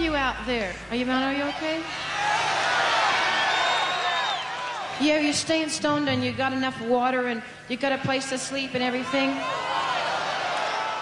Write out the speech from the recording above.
you out there? Are you okay? Yeah, you're staying stoned and you got enough water and you got a place to sleep and everything?